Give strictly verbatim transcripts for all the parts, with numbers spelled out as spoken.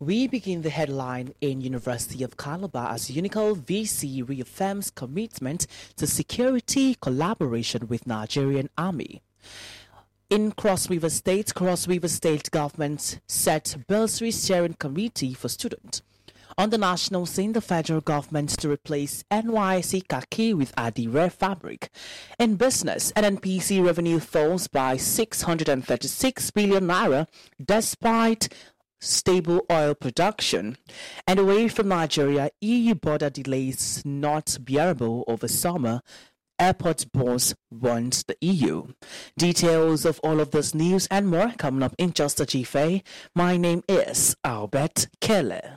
We begin the headline in University of Calabar as Unical V C reaffirms commitment to security collaboration with Nigerian Army. In Cross River State, Cross River State government set bursary steering committee for students. On the national scene, the federal government to replace N Y C khaki with Adire fabric. In business, N N P C revenue falls by six hundred thirty-six billion naira despite stable oil production. And away from Nigeria, E U border delays not bearable over summer. Airport boss warns the E U. Details of all of this news and more coming up in just a G F A. My name is Albert Keller.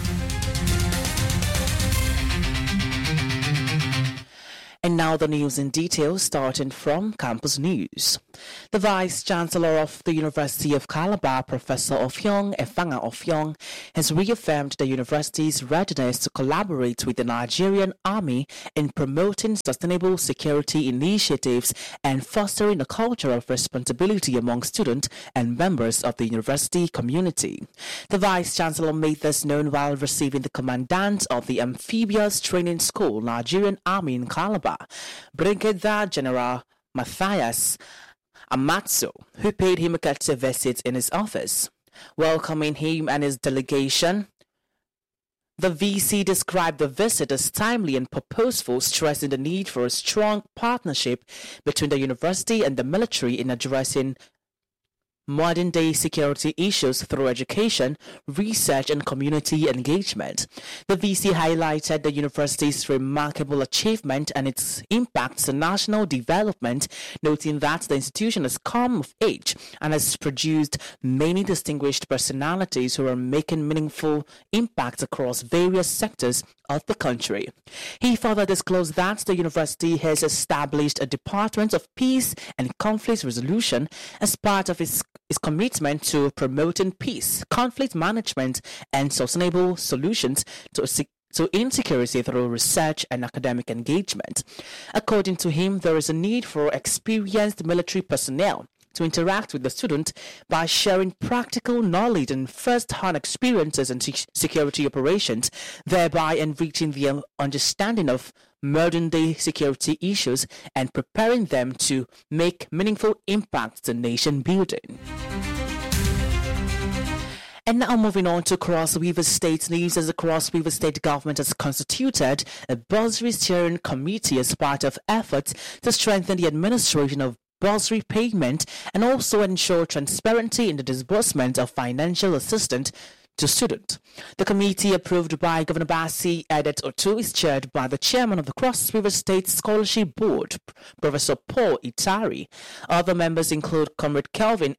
And now the news in detail, starting from Campus News. The Vice-Chancellor of the University of Calabar, Professor Offiong Efanga Offiong, has reaffirmed the university's readiness to collaborate with the Nigerian Army in promoting sustainable security initiatives and fostering a culture of responsibility among students and members of the university community. The Vice-Chancellor made this known while receiving the Commandant of the Amphibious Training School, Nigerian Army in Calabar, Brigadier General Matthias Amatsu, who paid him a courtesy visit in his office. Welcoming him and his delegation, the V C described the visit as timely and purposeful, stressing the need for a strong partnership between the university and the military in addressing modern-day security issues through education, research, and community engagement. The V C highlighted the university's remarkable achievement and its impact on national development, noting that the institution has come of age and has produced many distinguished personalities who are making meaningful impacts across various sectors of the country. He further disclosed that the university has established a Department of Peace and Conflict Resolution as part of its its commitment to promoting peace, conflict management, and sustainable solutions to to insecurity through research and academic engagement. According to him, there is a need for experienced military personnel to interact with the student by sharing practical knowledge and first-hand experiences in security operations, thereby enriching their understanding of modern-day security issues and preparing them to make meaningful impacts to nation building. And now moving on to Cross River State news, as the Cross River State government has constituted a bursary steering committee as part of efforts to strengthen the administration of bursary payment and also ensure transparency in the disbursement of financial assistance to students. The committee, approved by Governor Basi Edet Otu, is chaired by the chairman of the Cross River State Scholarship Board, Professor Paul Itari. Other members include Comrade Kelvin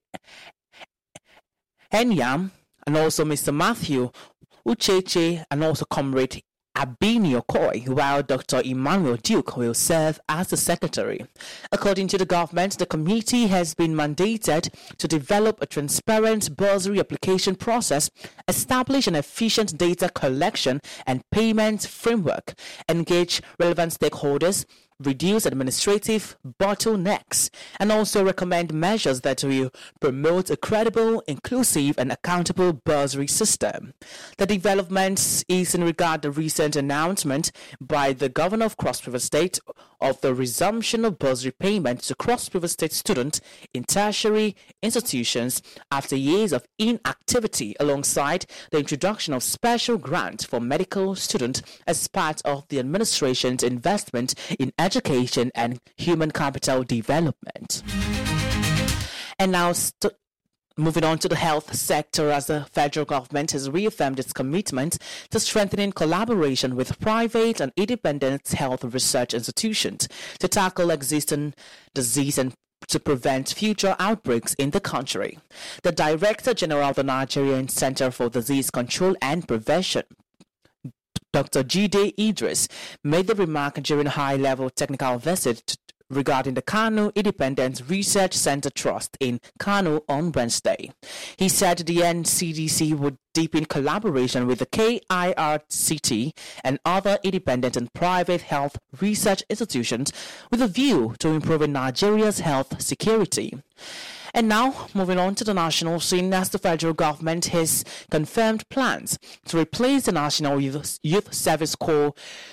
Enyam and also Mister Matthew Ucheche and also Comrade Abini Okoy, while Doctor Emmanuel Duke will serve as the secretary. According to the government, the committee has been mandated to develop a transparent bursary application process, establish an efficient data collection and payment framework, engage relevant stakeholders, reduce administrative bottlenecks, and also recommend measures that will promote a credible, inclusive, and accountable bursary system. The development is in regard to the recent announcement by the Governor of Cross River State of the resumption of bursary payment to Cross River State students in tertiary institutions after years of inactivity, alongside the introduction of special grant for medical students as part of the administration's investment in education and human capital development. And now st- moving on to the health sector, as the federal government has reaffirmed its commitment to strengthening collaboration with private and independent health research institutions to tackle existing disease and to prevent future outbreaks in the country. The Director General of the Nigerian Center for Disease Control and Prevention, Doctor Jide Idris, made the remark during a high-level technical visit to regarding the Kano Independent Research Center Trust in Kano on Wednesday. He said the N C D C would deepen collaboration with the K I R C T and other independent and private health research institutions with a view to improving Nigeria's health security. And now, moving on to the national scene, as the federal government has confirmed plans to replace the National Youth, Youth Service Corps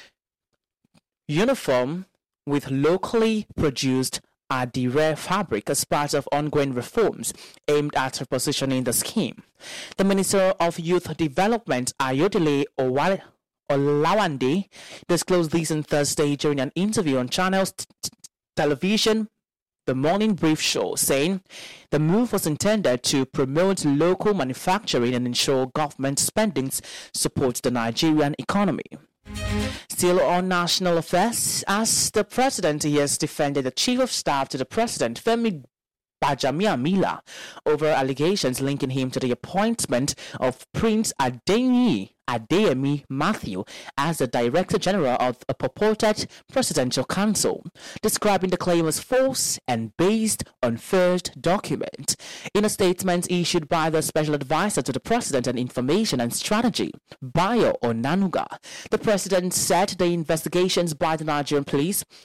uniform with locally produced Adire fabric as part of ongoing reforms aimed at repositioning the scheme. The Minister of Youth Development, Ayodele Owale Olawande, disclosed this on Thursday during an interview on Channels t- t- Television, The Morning Brief Show, saying the move was intended to promote local manufacturing and ensure government spendings support the Nigerian economy. Still on national affairs, as the president has defended the chief of staff to the president, Femi Bajamiamila, over allegations linking him to the appointment of Prince Adeyemi Adeyemi Matthew as the Director General of a purported presidential council, describing the claim as false and based on forged document. In a statement issued by the Special Advisor to the President on Information and Strategy, Bayo Onanuga, the President said the investigations by the Nigerian police